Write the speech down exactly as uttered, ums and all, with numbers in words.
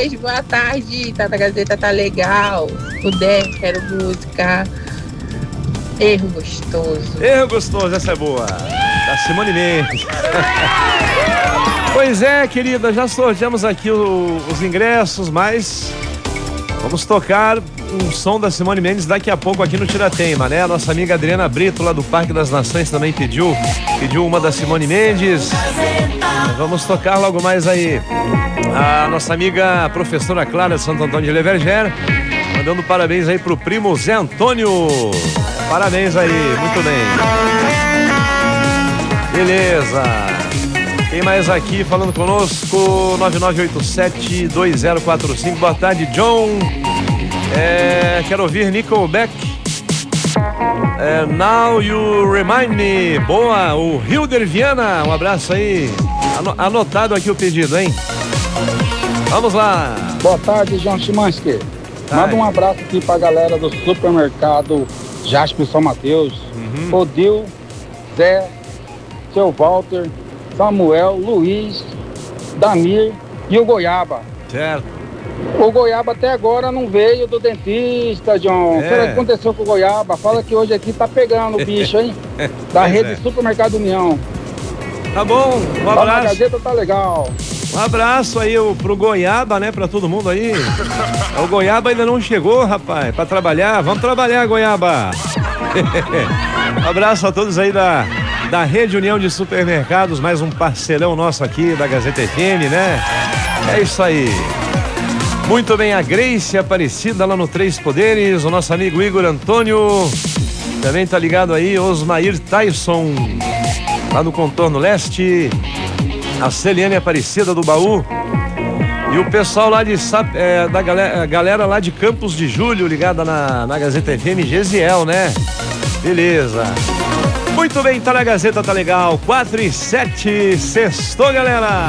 Beijo, boa tarde. Tá, a Gazeta tá legal. Se puder, quero música. Erro gostoso. Erro gostoso, essa é boa. Da Simone Mendes. Pois é, querida, já sorteamos aqui o, os ingressos, mas vamos tocar um som da Simone Mendes daqui a pouco aqui no Tiratema, né? A nossa amiga Adriana Brito, lá do Parque das Nações, também pediu, pediu uma da Simone Mendes. Vamos tocar logo mais aí. A nossa amiga professora Clara de Santo Antônio de Leverger, mandando parabéns aí pro primo Zé Antônio. Parabéns aí, muito bem. Beleza. Quem mais aqui falando conosco? nove nove oito sete dois zero quatro cinco. Boa tarde, John. É, quero ouvir Nickelback. É, Now You Remind Me. Boa, o Hilder Viana. Um abraço aí. Anotado aqui o pedido, hein? Vamos lá. Boa tarde, João Chimansky. Manda um abraço aqui pra galera do supermercado Jasper São Mateus. Uhum. Odil, Zé, seu Walter, Samuel, Luiz, Damir e o Goiaba. Certo. O Goiaba até agora não veio do dentista, John. O é. que aconteceu com o Goiaba? Fala que hoje aqui tá pegando o bicho, hein? Da rede é. Supermercado União. Tá bom, um abraço. A Gazeta tá legal. Um abraço aí pro Goiaba, né? Pra todo mundo aí. O Goiaba ainda não chegou, rapaz, pra trabalhar. Vamos trabalhar, Goiaba. Um abraço a todos aí da, da Rede União de Supermercados. Mais um parceirão nosso aqui da Gazeta F M, né? É isso aí. Muito bem, a Grace Aparecida lá no Três Poderes. O nosso amigo Igor Antônio também tá ligado aí. Osmair Tyson lá no Contorno Leste. A Celiane Aparecida do Baú. E o pessoal lá de é, da galera, galera lá de Campos de Julho, ligada na, na Gazeta F M, Gesiel, né? Beleza. Muito bem, tá na Gazeta, tá legal. quatro e sete, sextou, galera.